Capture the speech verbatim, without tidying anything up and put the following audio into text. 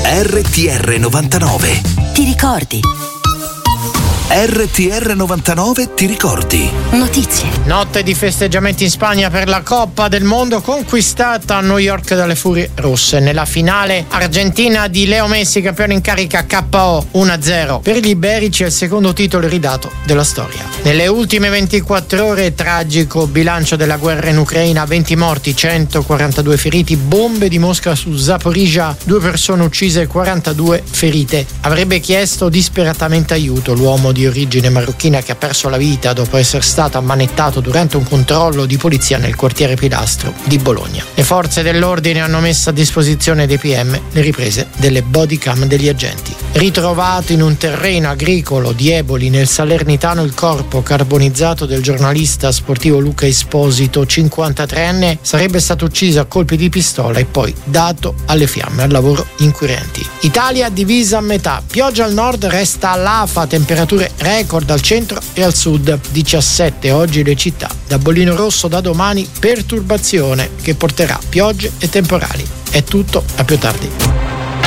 R T R novantanove. Ti ricordi? R T R novantanove ti ricordi? Notizie. Notte di festeggiamenti in Spagna per la Coppa del Mondo conquistata a New York dalle Furie Rosse. Nella finale Argentina di Leo Messi, campione in carica, K O uno a zero. Per gli iberici è il secondo titolo ridato della storia. Nelle ultime ventiquattro ore, tragico bilancio della guerra in Ucraina: venti morti, centoquarantadue feriti, bombe di Mosca su Zaporizhzhia, due persone uccise e quarantadue ferite. Avrebbe chiesto disperatamente aiuto l'uomo di origine marocchina che ha perso la vita dopo essere stato ammanettato durante un controllo di polizia nel quartiere Pilastro di Bologna. Le forze dell'ordine hanno messo a disposizione dei P M le riprese delle bodycam degli agenti. Ritrovato in un terreno agricolo di Eboli nel Salernitano il corpo carbonizzato del giornalista sportivo Luca Esposito, cinquantatreenne, sarebbe stato ucciso a colpi di pistola e poi dato alle fiamme al lavoro inquirenti. Italia divisa a metà, pioggia al nord, resta all'afa, temperature record al centro e al sud. diciassette oggi le città, da bollino rosso da domani, perturbazione che porterà piogge e temporali. È tutto, a più tardi.